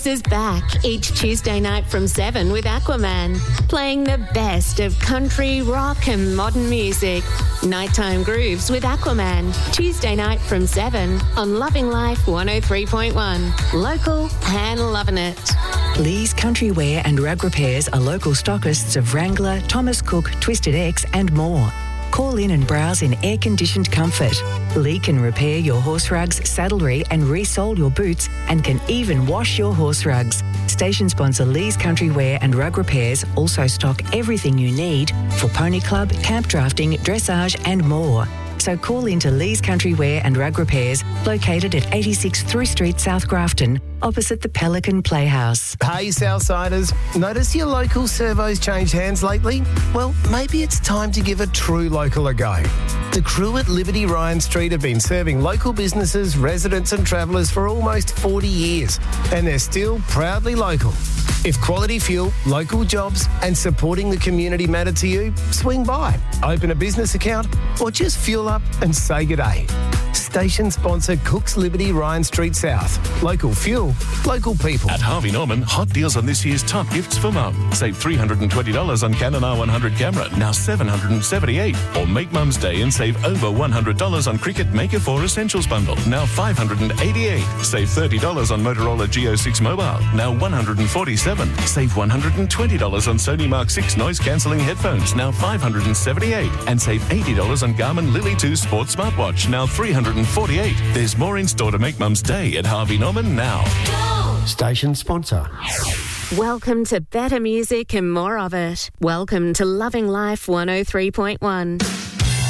is back each Tuesday night from 7 with Aquaman, playing the best of country, rock and modern music. Nighttime Grooves with Aquaman, Tuesday night from 7 on Loving Life 103.1. Local and loving it. Lee's Country Wear and Rug Repairs are local stockists of Wrangler, Thomas Cook, Twisted X and more. Call in and browse in air-conditioned comfort. Lee can repair your horse rugs, saddlery and resole your boots and can even wash your horse rugs. Station sponsor Lee's Country Wear and Rug Repairs also stock everything you need for pony club, camp drafting, dressage and more. So call into Lee's Country Wear and Rug Repairs, located at 86 Through Street, South Grafton, opposite the Pelican Playhouse. Hey Southsiders, notice your local servos changed hands lately? Well, maybe it's time to give a true local a go. The crew at Liberty Ryan Street have been serving local businesses, residents and travellers for almost 40 years, and they're still proudly local. If quality fuel, local jobs and supporting the community matter to you, swing by, open a business account or just fuel up and say g'day. Station sponsor Cook's Liberty Ryan Street South. Local fuel, local people. At Harvey Norman, hot deals on this year's top gifts for mum. Save $320 on Canon R100 camera, now $778. Or make Mum's Day and save over $100 on Cricut Maker 4 Essentials Bundle, now $588. Save $30 on Motorola Geo6 Mobile, now $147. Save $120 on Sony Mark 6 noise-cancelling headphones, now $578. And save $80 on Garmin Lily 2 Sports Smartwatch, now $348. There's more in store to make Mum's Day at Harvey Norman now. Go! Station sponsor. Welcome to better music and more of it. Welcome to Loving Life 103.1.